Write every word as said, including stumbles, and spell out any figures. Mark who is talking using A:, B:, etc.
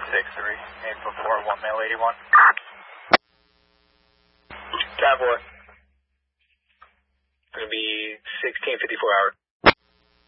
A: six three, eight four four, one male eighty-one.
B: Time for it. Going to be sixteen fifty-four hours.